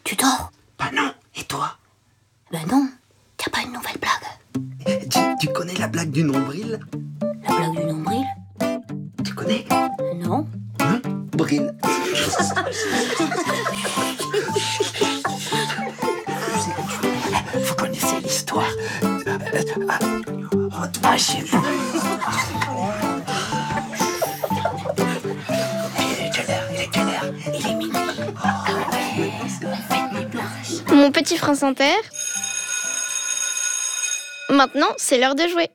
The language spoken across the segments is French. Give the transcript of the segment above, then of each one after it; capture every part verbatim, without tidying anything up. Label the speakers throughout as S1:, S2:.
S1: Tu dors?
S2: Bah non, et toi?
S1: Ben non, t'as pas une nouvelle blague?
S2: Tu, tu connais la blague du nombril?
S1: La blague du nombril?
S2: Tu connais?
S1: Non.
S2: Non? Bril. Vous connaissez l'histoire? Ah, chez vous. Il est quelle heure? Il est quelle heure? Il est minuit.
S3: Mon petit France Inter. Maintenant, c'est l'heure de jouer.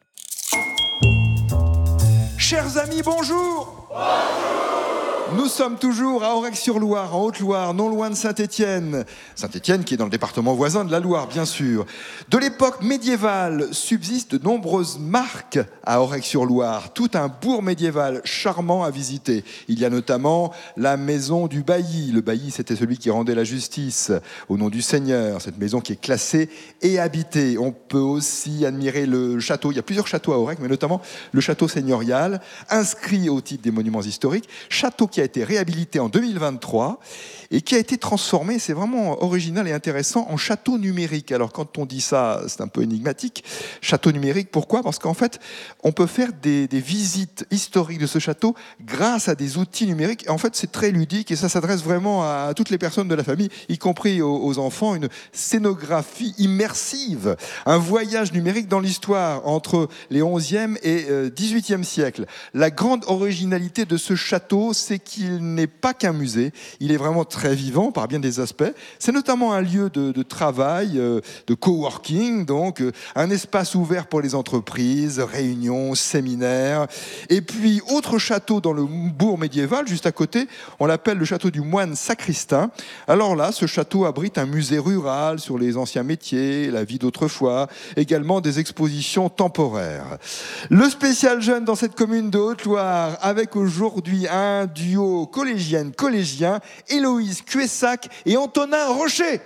S4: Chers amis, bonjour. Nous sommes toujours à Aurec-sur-Loire, en Haute-Loire, non loin de Saint-Étienne. Saint-Étienne qui est dans le département voisin de la Loire, bien sûr. De l'époque médiévale subsistent de nombreuses marques à Aurec-sur-Loire. Tout un bourg médiéval charmant à visiter. Il y a notamment la maison du bailli. Le bailli, c'était celui qui rendait la justice au nom du seigneur. Cette maison qui est classée et habitée. On peut aussi admirer le château. Il y a plusieurs châteaux à Aurec, mais notamment le château seigneurial, inscrit au titre des monuments historiques. Château qui a été réhabilité en deux mille vingt-trois et qui a été transformé, c'est vraiment original et intéressant, en château numérique. Alors quand on dit ça, c'est un peu énigmatique. Château numérique, pourquoi? Parce qu'en fait, on peut faire des, des visites historiques de ce château grâce à des outils numériques. Et en fait, c'est très ludique et ça s'adresse vraiment à toutes les personnes de la famille, y compris aux, aux enfants. Une scénographie immersive, un voyage numérique dans l'histoire entre les onzième et dix-huitième siècles. La grande originalité de ce château, c'est qu'il n'est pas qu'un musée, il est vraiment très vivant par bien des aspects. C'est notamment un lieu de, de travail, euh, de coworking, donc euh, un espace ouvert pour les entreprises, réunions, séminaires. Et puis, autre château dans le bourg médiéval, juste à côté, on l'appelle le château du moine sacristain. Alors là, ce château abrite un musée rural sur les anciens métiers, la vie d'autrefois, également des expositions temporaires. Le spécial jeune dans cette commune de Haute-Loire, avec aujourd'hui un duo collégienne-collégien, Héloïse Cuessac et Antonin Rocher.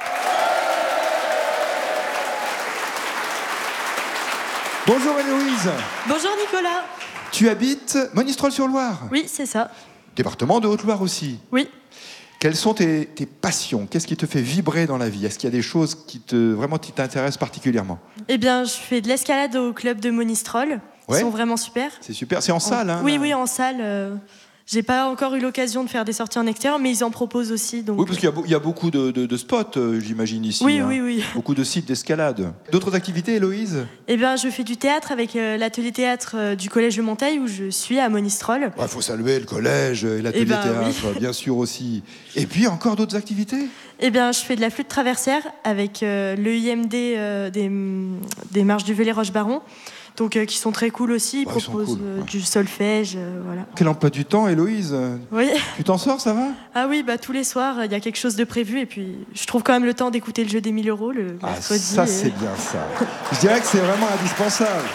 S4: Bonjour Héloïse.
S5: Bonjour Nicolas.
S4: Tu habites Monistrol-sur-Loire?
S5: Oui, c'est ça.
S4: Département de Haute-Loire aussi?
S5: Oui.
S4: Quelles sont tes, tes passions? Qu'est-ce qui te fait vibrer dans la vie? Est-ce qu'il y a des choses qui te, vraiment qui t'intéressent particulièrement?
S5: Eh bien, je fais de l'escalade au club de Monistrol. Ils
S4: Ouais.
S5: sont vraiment super.
S4: C'est super. C'est en, en salle, hein?
S5: Oui,
S4: là.
S5: oui, en salle. Euh... J'ai pas encore eu l'occasion de faire des sorties en extérieur, mais ils en proposent aussi. Donc...
S4: Oui, parce qu'il y a, il y a beaucoup de, de, de spots, euh, j'imagine, ici.
S5: Oui,
S4: hein.
S5: oui, oui.
S4: Beaucoup de sites d'escalade. D'autres activités, Héloïse?
S5: Eh bien, je fais du théâtre avec euh, l'atelier théâtre euh, du Collège de Monteil, où je suis à Monistrol.
S4: Il faut saluer le collège et l'atelier
S5: Eh ben,
S4: théâtre,
S5: oui.
S4: bien sûr aussi. Et puis, encore d'autres activités?
S5: Eh bien, je fais de la flûte traversière avec euh, l'E I M D euh, des, des Marches du Velay-Roche-Baron. Donc, euh, qui sont très cool aussi. Ils
S4: Ouais, ils sont
S5: proposent
S4: cool,
S5: euh,
S4: ouais.
S5: du solfège, euh, voilà.
S4: Quel emploi du temps, Héloïse?
S5: Oui.
S4: Tu t'en sors, ça va?
S5: Ah oui, bah tous les soirs, il y a quelque chose de prévu. Et puis, je trouve quand même le temps d'écouter le jeu des mille euros le
S4: Ah,
S5: mercredi.
S4: ça,
S5: et-
S4: c'est bien, ça. Je dirais que c'est vraiment indispensable.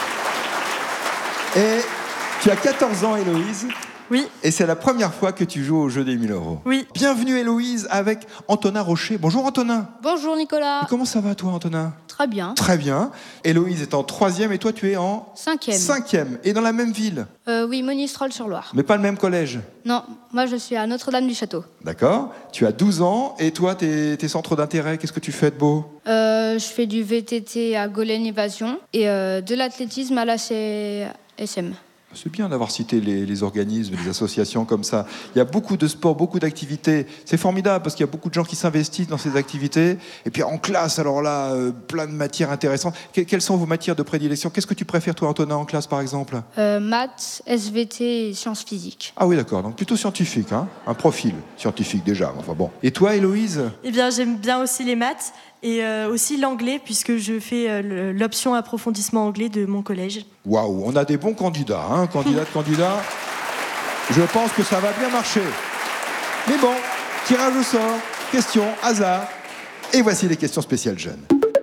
S4: Et tu as quatorze ans, Héloïse,
S5: Oui,
S4: et c'est la première fois que tu joues au jeu des mille euros.
S5: oui.
S4: Bienvenue, Héloïse, avec Antonin Rocher. Bonjour, Antonin.
S3: Bonjour Nicolas.
S4: Et comment ça va, toi, Antonin?
S3: Très bien.
S4: Très bien. Héloïse est en troisième et toi, tu es en
S3: Cinquième.
S4: cinquième. Et dans la même ville,
S3: Euh, oui, Monistrol-sur-Loire.
S4: mais pas le même collège.
S3: Non, moi je suis à Notre-Dame-du-Château.
S4: D'accord. Tu as douze ans et toi, tes, tes centres d'intérêt, qu'est-ce que tu fais de beau?
S3: Euh, je fais du V T T à Golden Évasion et euh, de l'athlétisme à la C S M.
S4: C'est bien d'avoir cité les, les organismes, les associations comme ça. Il y a beaucoup de sports, beaucoup d'activités. C'est formidable parce qu'il y a beaucoup de gens qui s'investissent dans ces activités. Et puis en classe, alors là, euh, plein de matières intéressantes. Que- quelles sont vos matières de prédilection? Qu'est-ce que tu préfères, toi, Antonin, en classe, par exemple?
S3: Euh, maths, S V T et sciences physiques.
S4: Ah oui, d'accord. Donc plutôt scientifique, hein? Un profil scientifique déjà. Enfin bon. Et toi, Héloïse?
S5: Eh bien, j'aime bien aussi les maths et euh, aussi l'anglais, puisque je fais euh, le- l'option approfondissement anglais de mon collège.
S4: Waouh, on a des bons candidats, hein? Candidats de candidats. Je pense que ça va bien marcher. Mais bon, tirage au sort, question, hasard. Et voici les questions spéciales jeunes.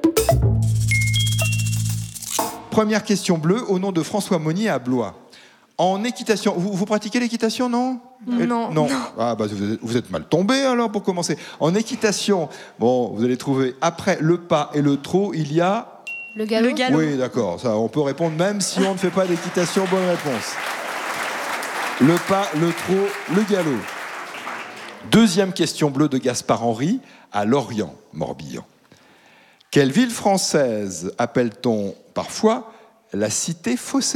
S4: Première question bleue, au nom de François Monnier à Blois. En équitation, vous, vous pratiquez l'équitation, non?
S5: Non,
S4: non.
S5: non.
S4: Ah, bah, vous, êtes, vous êtes mal tombé alors pour commencer. En équitation, bon, vous allez trouver après le pas et le trot, il y a.
S3: Le galop.
S5: Le galop.
S4: Oui, d'accord, ça, on peut répondre même si on ne fait pas d'équitation. Bonne réponse. Le pas, le trot, le galop. Deuxième question bleue de Gaspard Henry, à Lorient, Morbihan. Quelle ville française appelle-t-on parfois la cité phocéenne ?